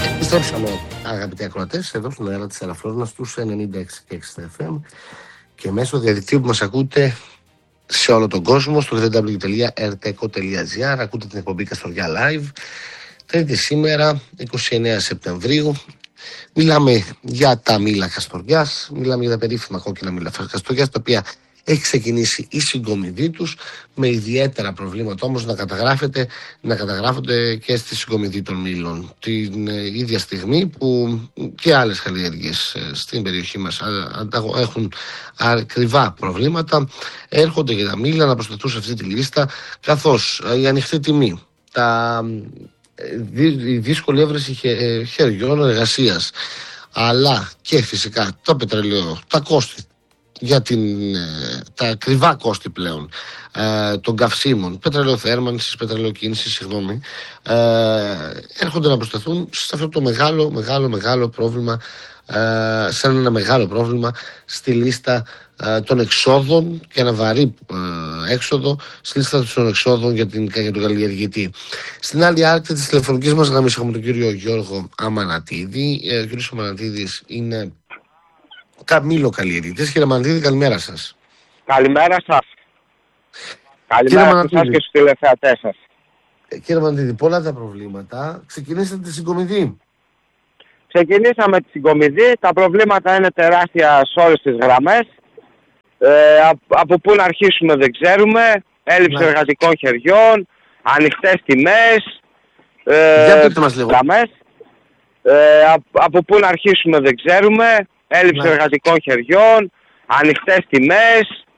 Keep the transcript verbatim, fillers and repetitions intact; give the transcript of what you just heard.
Επιστρέψαμε, αγαπητοί ακροατές, εδώ στον αέρα της Ελαφρώνας στους ενενήντα έξι και έξι εφ εμ και μέσω διαδικτύου που μας ακούτε σε όλο τον κόσμο στο double-u double-u double-u τελεία ερ τι εκ τελεία τζι άρ. Ακούτε την εκπομπή Καστοριά Live. Τρίτη σήμερα, εικοστή ενάτη Σεπτεμβρίου. Μιλάμε για τα μήλα Καστοριάς, μιλάμε για τα περίφημα κόκκινα μήλα Καστοριάς, τα οποία έχει ξεκινήσει η συγκομιδή τους, με ιδιαίτερα προβλήματα όμως να καταγράφεται, να καταγράφονται και στη συγκομιδή των μήλων. Την ε, ίδια στιγμή που και άλλες καλλιέργειες ε, στην περιοχή μας α, έχουν ακριβά προβλήματα, έρχονται και τα μήλα να προσθεθούν σε αυτή τη λίστα, καθώς ε, η ανοιχτή τιμή, τα, ε, η δύσκολη έβρεση χε, χεριών εργασίας, αλλά και φυσικά το πετρελαίο, τα κόστη, για την, τα ακριβά κόστη πλέον ε, των καυσίμων, πετρελαιοθέρμανσης, πετρελαιοκίνησης, συγγνώμη, ε, έρχονται να προσταθούν σε αυτό το μεγάλο, μεγάλο, μεγάλο πρόβλημα, ε, σαν ένα μεγάλο πρόβλημα στη λίστα ε, των εξόδων και ένα βαρύ ε, έξοδο στη λίστα των εξόδων για, την, για τον καλλιεργητή. Στην άλλη άκρη της τηλεφωνικής μας γραμμής έχουμε τον κύριο Γιώργο Αμανατίδη. Ε, ο κύριος Αμανατίδης είναι καμήλο καλλιεργητής. Κύριε Μανατίδη, καλημέρα σας. Καλημέρα σας. Καλημέρα σε εσάς και στους τηλεθεατές σας. Ε, κύριε Μανατίδη, πολλά τα προβλήματα. Ξεκινήσατε τη συγκομιδή. Ξεκινήσαμε τη συγκομιδή. Τα προβλήματα είναι τεράστια σε όλες τις γραμμές. Ε, από πού να αρχίσουμε δεν ξέρουμε. Έλλειψη ναι. εργατικών χεριών, ανοιχτές τιμές. Ε, Για πείτε μας λίγο. Γραμμές. Ε, από πού να αρχίσουμε δεν ξέρουμε. Έλλειψη ναι. εργατικών χεριών, ανοιχτές τιμές,